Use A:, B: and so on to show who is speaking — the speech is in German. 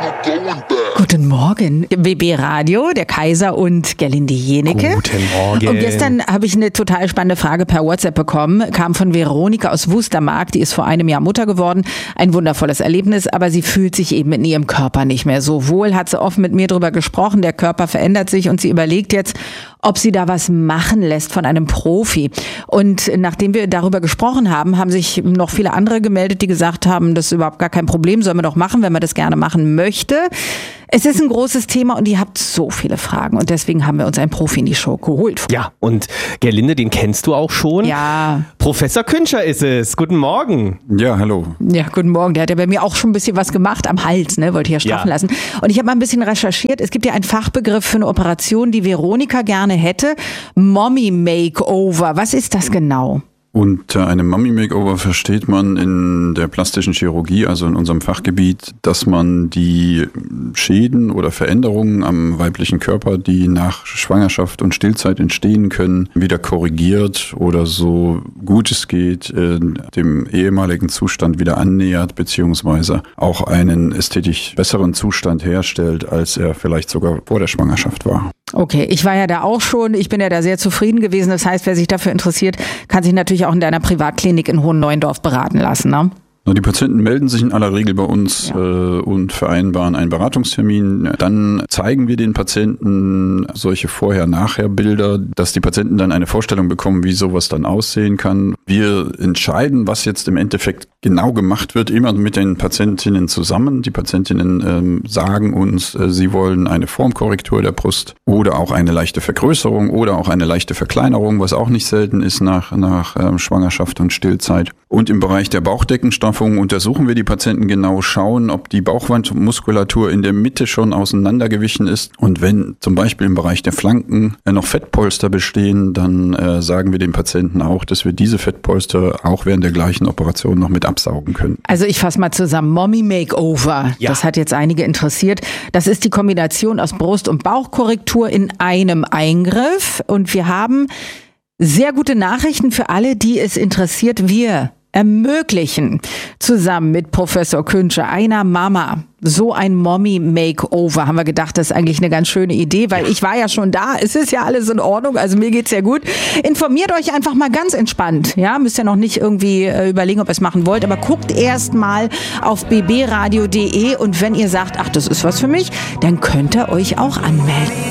A: Guten Morgen, BB Radio, der Kaiser und Gerlinde Jenecke.
B: Guten Morgen.
A: Und gestern habe ich eine total spannende Frage per WhatsApp bekommen, kam von Veronika aus Wustermark, die ist vor einem Jahr Mutter geworden. Ein wundervolles Erlebnis, aber sie fühlt sich eben in ihrem Körper nicht mehr so wohl, hat sie offen mit mir drüber gesprochen, der Körper verändert sich und sie überlegt jetzt, ob sie da was machen lässt von einem Profi. Und nachdem wir darüber gesprochen haben, haben sich noch viele andere gemeldet, die gesagt haben, das ist überhaupt gar kein Problem, sollen wir doch machen, wenn man das gerne machen möchte. Es ist ein großes Thema und ihr habt so viele Fragen und deswegen haben wir uns einen Profi in die Show geholt.
B: Ja, und Gerlinde, den kennst du auch schon.
A: Ja.
B: Professor Künscher ist es. Guten Morgen.
C: Ja, hallo.
A: Ja, guten Morgen. Der hat ja bei mir auch schon ein bisschen was gemacht am Hals, ne? Wollte ich ja straffen lassen. Und ich habe mal ein bisschen recherchiert. Es gibt ja einen Fachbegriff für eine Operation, die Veronika gerne hätte. Mommy Makeover. Was ist das genau?
C: Unter einem Mommy Makeover versteht man in der plastischen Chirurgie, also in unserem Fachgebiet, dass man die Schäden oder Veränderungen am weiblichen Körper, die nach Schwangerschaft und Stillzeit entstehen können, wieder korrigiert oder so gut es geht, dem ehemaligen Zustand wieder annähert, beziehungsweise auch einen ästhetisch besseren Zustand herstellt, als er vielleicht sogar vor der Schwangerschaft war.
A: Okay, ich war ja da auch schon, ich bin ja da sehr zufrieden gewesen. Das heißt, wer sich dafür interessiert, kann sich natürlich auch in deiner Privatklinik in Hohenneuendorf beraten lassen, ne?
C: Die Patienten melden sich in aller Regel bei uns und vereinbaren einen Beratungstermin. Dann zeigen wir den Patienten solche Vorher-Nachher-Bilder, dass die Patienten dann eine Vorstellung bekommen, wie sowas dann aussehen kann. Wir entscheiden, was jetzt im Endeffekt genau gemacht wird, immer mit den Patientinnen zusammen. Die Patientinnen sagen uns, sie wollen eine Formkorrektur der Brust oder auch eine leichte Vergrößerung oder auch eine leichte Verkleinerung, was auch nicht selten ist nach Schwangerschaft und Stillzeit. Und im Bereich der Bauchdeckenstraffung untersuchen wir die Patienten genau, schauen, ob die Bauchwandmuskulatur in der Mitte schon auseinandergewichen ist. Und wenn zum Beispiel im Bereich der Flanken noch Fettpolster bestehen, dann sagen wir den Patienten auch, dass wir diese Fettpolster auch während der gleichen Operation noch mit absaugen können.
A: Also ich fasse mal zusammen. Mommy Makeover, das hat jetzt einige interessiert. Das ist die Kombination aus Brust- und Bauchkorrektur in einem Eingriff. Und wir haben sehr gute Nachrichten für alle, die es interessiert. Wir ermöglichen zusammen mit Professor Künscher einer Mama so ein Mommy Makeover. Haben wir gedacht, das ist eigentlich eine ganz schöne Idee, weil ich war ja schon da. Es ist ja alles in Ordnung, also mir geht's ja gut. Informiert euch einfach mal ganz entspannt. Ja, müsst ihr noch nicht irgendwie überlegen, ob ihr es machen wollt, aber guckt erst mal auf bbradio.de und wenn ihr sagt, ach, das ist was für mich, dann könnt ihr euch auch anmelden.